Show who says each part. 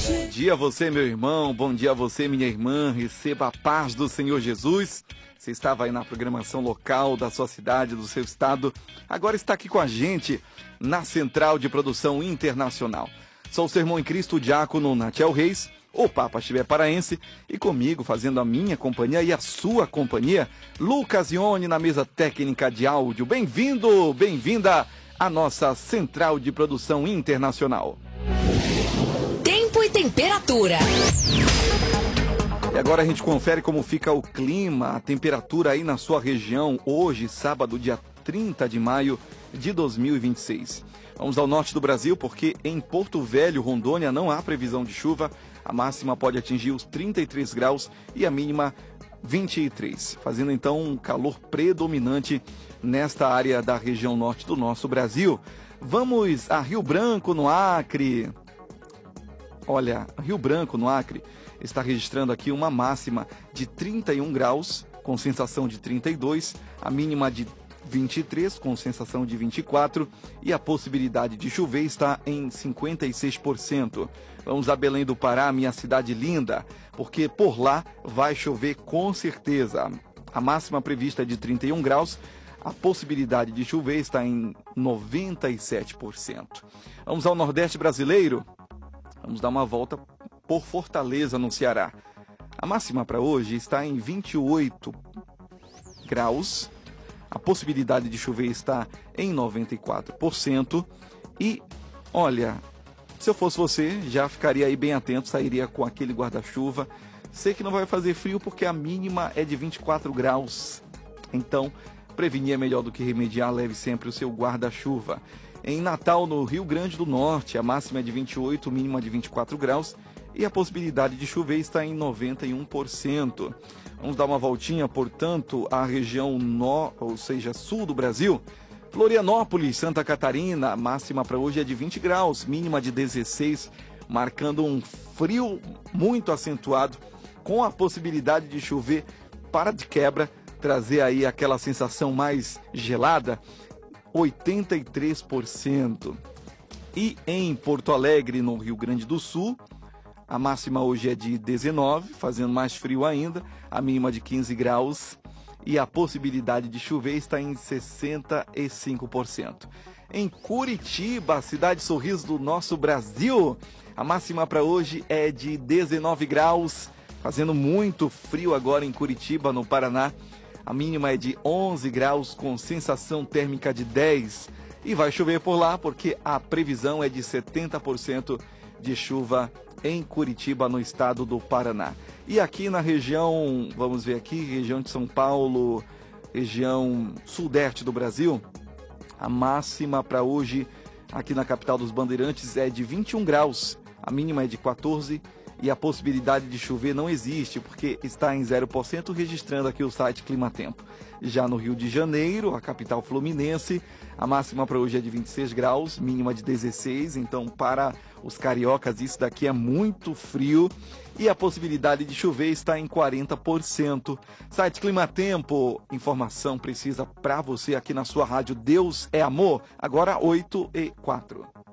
Speaker 1: Bom dia a você, meu irmão, bom dia a você, minha irmã, receba a paz do Senhor Jesus. Você estava aí na programação local da sua cidade, do seu estado, agora está aqui com a gente na Central de Produção Internacional. Sou o Sermão em Cristo, o diácono Natiel Reis, o Papa Chibé Paraense, e comigo, fazendo a minha companhia e a sua companhia, Lucas Ione na mesa técnica de áudio. Bem-vindo, bem-vinda à nossa Central de Produção Internacional.
Speaker 2: Tempo e temperatura.
Speaker 1: E agora a gente confere como fica o clima, a temperatura aí na sua região, hoje, sábado, dia 30 de maio de 2026. Vamos ao norte do Brasil, porque em Porto Velho, Rondônia, não há previsão de chuva. A máxima pode atingir os 33 graus e a mínima 23, fazendo então um calor predominante nesta área da região norte do nosso Brasil. Vamos a Rio Branco, no Acre. Olha, Rio Branco, no Acre, está registrando aqui uma máxima de 31 graus, com sensação de 32, a mínima de 23, com sensação de 24, e a possibilidade de chover está em 56%. Vamos a Belém do Pará, minha cidade linda, porque por lá vai chover com certeza. A máxima prevista é de 31 graus, a possibilidade de chover está em 97%. Vamos ao Nordeste brasileiro. Vamos dar uma volta por Fortaleza, no Ceará. A máxima para hoje está em 28 graus. A possibilidade de chover está em 94%. E, olha, se eu fosse você, já ficaria aí bem atento, sairia com aquele guarda-chuva. Sei que não vai fazer frio porque a mínima é de 24 graus. Então, prevenir é melhor do que remediar, leve sempre o seu guarda-chuva. Em Natal, no Rio Grande do Norte, a máxima é de 28, mínima de 24 graus e a possibilidade de chover está em 91%. Vamos dar uma voltinha, portanto, à região sul do Brasil. Florianópolis, Santa Catarina, a máxima para hoje é de 20 graus, mínima de 16, marcando um frio muito acentuado, com a possibilidade de chover para de quebra, trazer aí aquela sensação mais gelada, 83%. E em Porto Alegre, no Rio Grande do Sul, a máxima hoje é de 19, fazendo mais frio ainda, a mínima de 15 graus e a possibilidade de chover está em 65%. Em Curitiba, cidade sorriso do nosso Brasil, a máxima para hoje é de 19 graus, fazendo muito frio agora em Curitiba, no Paraná. A mínima é de 11 graus com sensação térmica de 10 e vai chover por lá porque a previsão é de 70% de chuva em Curitiba, no estado do Paraná. E aqui na região, vamos ver aqui, região de São Paulo, região sudeste do Brasil, a máxima para hoje aqui na capital dos Bandeirantes é de 21 graus, a mínima é de 14 e a possibilidade de chover não existe, porque está em 0%, registrando aqui o site Climatempo. Já no Rio de Janeiro, a capital fluminense, a máxima para hoje é de 26 graus, mínima de 16, então para os cariocas isso daqui é muito frio e a possibilidade de chover está em 40%. Site Climatempo, informação precisa para você aqui na sua rádio Deus é Amor, agora 8h04.